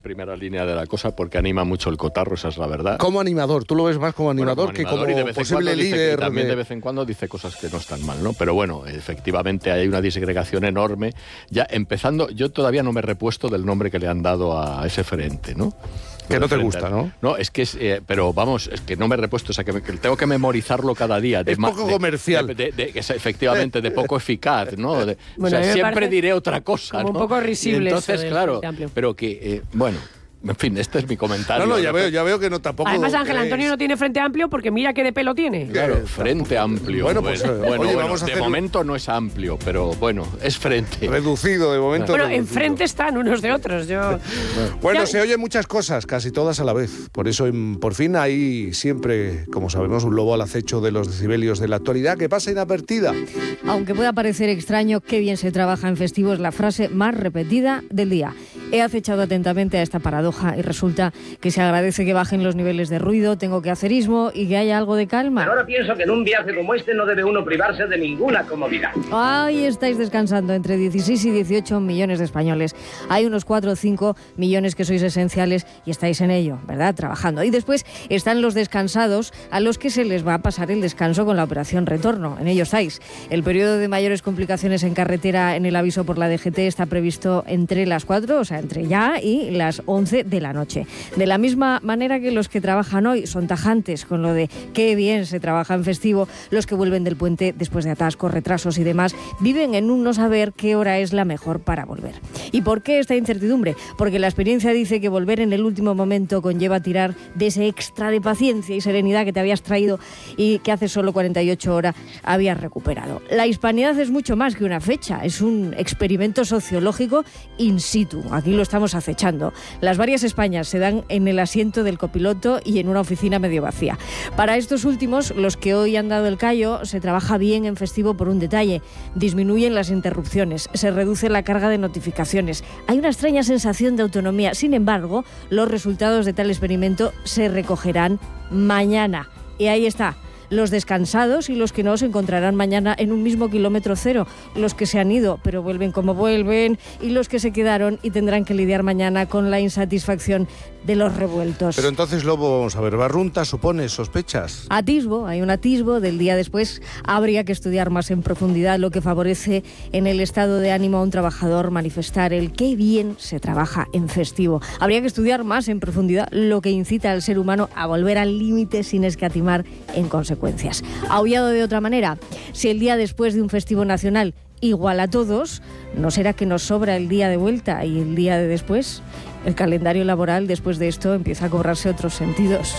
Primera línea de la cosa porque anima mucho el cotarro, esa es la verdad. Como animador, tú lo ves más como animador, que como posible líder. También de vez en cuando dice cosas que no están mal, ¿no? Pero bueno, efectivamente hay una disgregación enorme. Ya empezando, yo todavía no me he repuesto del nombre que le han dado a ese frente, ¿no? Que no te gusta, ¿no? No, es que es, pero vamos, es que no me he repuesto, o sea, que tengo que memorizarlo cada día. Es poco comercial. Efectivamente, de poco eficaz, ¿no? Bueno, o sea, siempre diré otra cosa, como ¿no? un poco risible. Entonces, claro, pero que, bueno... En fin, este es mi comentario. No, ya veo que no tampoco... Además, Ángel Antonio no tiene frente amplio porque mira qué de pelo tiene. Claro, frente amplio. Bueno, pues bueno, vamos a de hacer... momento no es amplio, pero bueno, es frente. Reducido, de momento. Bueno, reducido. enfrente están unos de otros. Bueno, se oyen muchas cosas, casi todas a la vez. Por eso, por fin, hay siempre, como sabemos, un lobo al acecho de los decibelios de la actualidad que pasa inadvertida. Aunque pueda parecer extraño, qué bien se trabaja en festivo es la frase más repetida del día. He acechado atentamente a esta paradoja y resulta que se agradece que bajen los niveles de ruido, tengo quehacerismo y que haya algo de calma. Pero ahora pienso que en un viaje como este no debe uno privarse de ninguna comodidad. Ahí estáis descansando entre 16 y 18 millones de españoles. Hay unos 4 o 5 millones que sois esenciales y estáis en ello, ¿verdad? Trabajando. Y después están los descansados a los que se les va a pasar el descanso con la operación retorno. En ello estáis. El periodo de mayores complicaciones en carretera en el aviso por la DGT está previsto entre las 4, o sea, entre ya y las 11 de la noche. De la misma manera que los que trabajan hoy son tajantes con lo de qué bien se trabaja en festivo, los que vuelven del puente después de atascos, retrasos y demás, viven en un no saber qué hora es la mejor para volver. ¿Y por qué esta incertidumbre? Porque la experiencia dice que volver en el último momento conlleva tirar de ese extra de paciencia y serenidad que te habías traído y que hace solo 48 horas habías recuperado. La hispanidad es mucho más que una fecha, es un experimento sociológico in situ. Aquí lo estamos acechando. Las varias Españas se dan en el asiento del copiloto y en una oficina medio vacía. Para estos últimos, los que hoy han dado el callo, se trabaja bien en festivo por un detalle. Disminuyen las interrupciones, se reduce la carga de notificaciones. Hay una extraña sensación de autonomía. Sin embargo, los resultados de tal experimento se recogerán mañana. Y ahí está. Los descansados y los que no se encontrarán mañana en un mismo kilómetro cero. Los que se han ido, pero vuelven como vuelven, y los que se quedaron y tendrán que lidiar mañana con la insatisfacción de los revueltos. Pero entonces, Lobo, vamos a ver, Barrunta, ¿supones sospechas? Hay un atisbo del día después. Habría que estudiar más en profundidad lo que favorece en el estado de ánimo a un trabajador manifestar el qué bien se trabaja en festivo. Habría que estudiar más en profundidad lo que incita al ser humano a volver al límite sin escatimar en consecuencias. Aullado de otra manera, si el día después de un festivo nacional igual a todos, ¿no será que nos sobra el día de vuelta y el día de después? El calendario laboral después de esto empieza a cobrarse otros sentidos.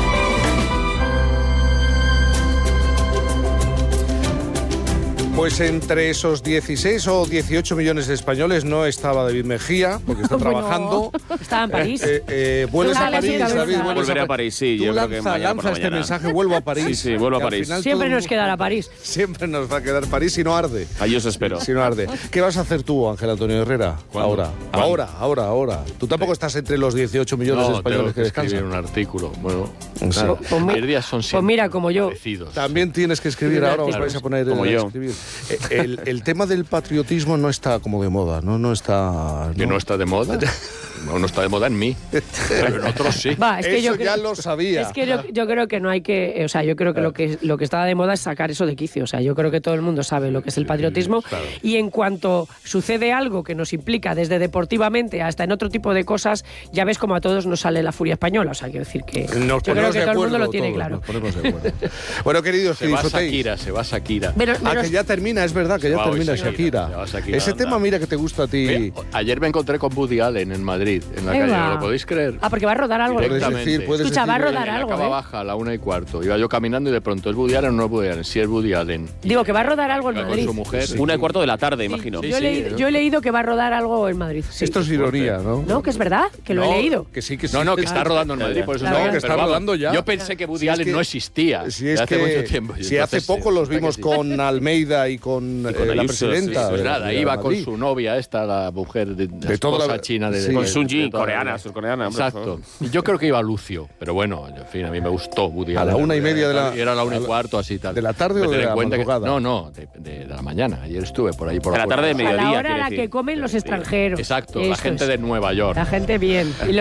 Pues entre esos 16 o 18 millones de españoles no estaba David Mejía, porque está trabajando. Estaba en París. Vuelves a París, David. Volveré a París, sí. Tú yo creo que mañana por la lanza este mañana. mensaje, vuelvo a París. Sí, vuelvo a París. Siempre nos quedará París. Siempre nos va a quedar París si no arde. Ahí os espero. Si no arde. ¿Qué vas a hacer tú, Ángel Antonio Herrera? ¿Cuándo? Ahora. Tú tampoco estás entre los 18 millones de españoles que escribir descansan. un artículo. Bueno, Sí. claro, Pues los días son siempre pues mira, como yo. parecidos. También tienes que escribir ahora, os vais a poner Como a yo. escribir. El tema del patriotismo no está como de moda, no está... Que no está de moda. No está de moda en mí, pero en otros sí. Va, es que Eso yo ya lo sabía. Es que yo creo que no hay que... O sea, yo creo que lo que está de moda es sacar eso de quicio. O sea, yo creo que todo el mundo sabe lo que es el patriotismo. Claro. Y en cuanto sucede algo que nos implica desde deportivamente hasta en otro tipo de cosas, ya ves como a todos nos sale la furia española. O sea, quiero decir que Nos yo creo ponemos que de todo el mundo acuerdo lo tiene todos, claro. nos ponemos de acuerdo. Bueno, queridos, que Se va disfrutéis. Shakira. Pero Que ya termina, es verdad, que ya va hoy termina Shakira, Shakira. se va Shakira, Ese anda. tema, mira, que te gusta a ti. Ayer me encontré con Woody Allen en Madrid, en la Ahí calle, va. ¿no lo podéis creer? Ah, porque va a rodar algo. Puedes Directamente. decir, puedes Escucha, va a decir, rodar En la algo, Cava Baja, a la 1:15. Iba yo caminando y de pronto, ¿es Woody Allen o no es Woody Allen? Sí, es Woody Allen. Digo que va a rodar algo en Iba con Madrid. su mujer. 1:15 de la tarde, imagino. Sí, Yo he leído que va a rodar algo en Madrid. Sí. Esto es ironía, ¿no? No, que es verdad, que lo he leído. Que sí, que sí. No, que está rodando en Madrid, por eso Claro, no, que está pero vamos, rodando ya. Yo pensé que Woody Si es Allen que- no existía. Si es hace que mucho tiempo. si hace poco los vimos con Almeida y con, con la Ayuso, presidenta. sí, Pues de- nada, de iba con Madrid. su novia esta, la mujer de toda la- esposa china de... sí. Con de- Sun Ji, de toda la coreana, vida. surcoreana. hombre, por Exacto. favor. Y yo creo que iba Lucio, pero bueno, en fin, a mí me gustó Woody A Allen. la 1:30 de la- Y era la 1:15, así tal. ¿de la tarde o Ten de en la cuenta que- madrugada? No, de la mañana. Ayer estuve por ahí por De la tarde de puerta. A mediodía, la hora a quiere la decir. que comen los extranjeros. Exacto, la Eso gente es. de Nueva York. La gente bien. Y